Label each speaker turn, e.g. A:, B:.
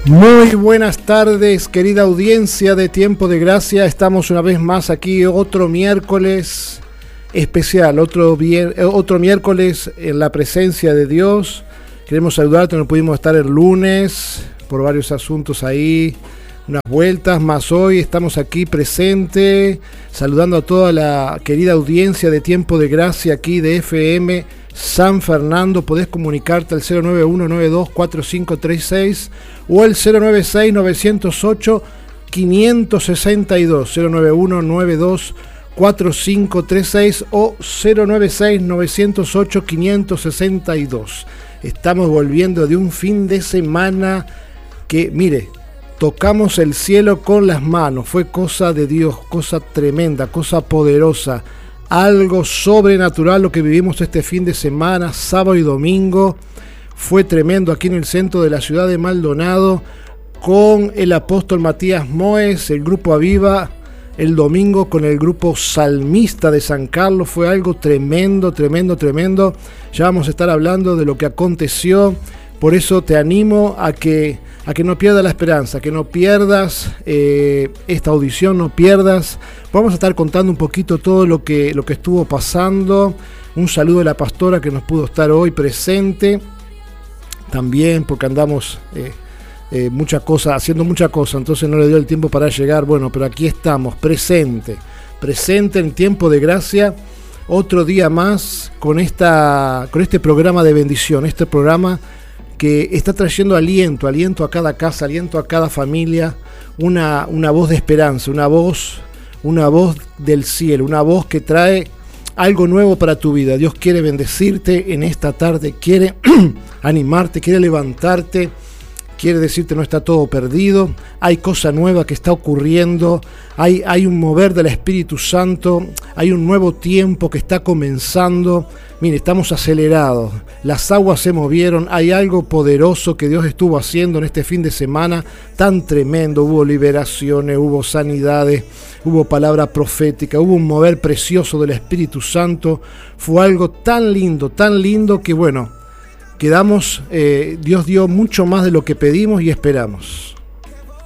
A: Muy buenas tardes, querida audiencia de Tiempo de Gracia. Estamos una vez más aquí, otro miércoles especial, otro miércoles en la presencia de Dios. Queremos saludarte, no pudimos estar el lunes por varios asuntos ahí, unas vueltas, más hoy estamos aquí presente, saludando a toda la querida audiencia de Tiempo de Gracia aquí de FM San Fernando. Podés comunicarte al 091924536 o el 096-908-562, 091924536 o 096-908-562. Estamos volviendo de un fin de semana que, mire, tocamos el cielo con las manos. Fue cosa de Dios, cosa tremenda, cosa poderosa. Algo sobrenatural lo que vivimos este fin de semana, sábado y domingo. Fue tremendo aquí en el centro de la ciudad de Maldonado con el apóstol Matías Moes, el grupo Aviva, el domingo con el grupo Salmista de San Carlos. Fue algo tremendo, tremendo, tremendo. Ya vamos a estar hablando de lo que aconteció. Por eso te animo a que no pierdas la esperanza, que no pierdas esta audición, no pierdas. Vamos a estar contando un poquito todo lo que estuvo pasando. Un saludo a la pastora que nos pudo estar hoy presente. También porque andamos haciendo mucha cosa, entonces no le dio el tiempo para llegar. Bueno, pero aquí estamos, presente en Tiempo de Gracia. Otro día más con este programa de bendición, este programa que está trayendo aliento a cada casa, aliento a cada familia, una voz de esperanza, una voz del cielo, una voz que trae algo nuevo para tu vida. Dios quiere bendecirte en esta tarde, quiere animarte, quiere levantarte, quiere decirte no está todo perdido, hay cosa nueva que está ocurriendo, hay un mover del Espíritu Santo, hay un nuevo tiempo que está comenzando. Mire, estamos acelerados, las aguas se movieron, hay algo poderoso que Dios estuvo haciendo en este fin de semana tan tremendo. Hubo liberaciones, hubo sanidades, hubo palabra profética, hubo un mover precioso del Espíritu Santo. Fue algo tan lindo que bueno, quedamos, Dios dio mucho más de lo que pedimos y esperamos.